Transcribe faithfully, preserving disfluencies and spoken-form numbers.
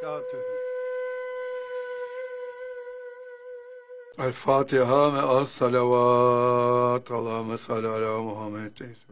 وبركاته. الفاتحة مع الصلوات. اللهم صل على محمد.